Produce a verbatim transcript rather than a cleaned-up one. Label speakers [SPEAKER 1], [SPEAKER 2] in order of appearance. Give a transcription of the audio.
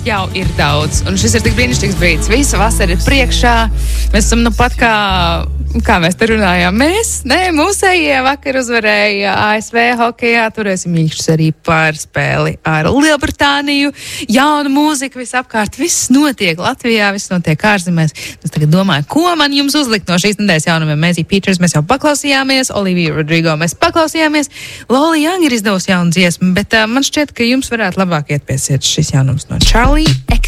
[SPEAKER 1] jau ir daudz. Un šis ir tik brīnišķīgs brīdis. Visa vasara ir priekšā. Mēs esam nu pat kā, kā mēs te runājām. Mēs, ne, mūsējie vakar uzvarēja A S V hokejā. Turēsim īkšķus arī par spēli ar Lielbritāniju. Jauna mūzika visapkārt. Viss notiek Latvijā, viss notiek ārzemēs. Es tagad domāju, ko man jums uzlikt no šīs nedēļas jaunumiem. Mēzī Peters mēs jau paklausījāmies. Olivia Rodrigo mēs paklausījāmies. Lola Young ir izdevusi jaunu dziesmu, bet uh, man šķiet, ka jums varētu labāk iet piesiet šis jaunums no Charlie X.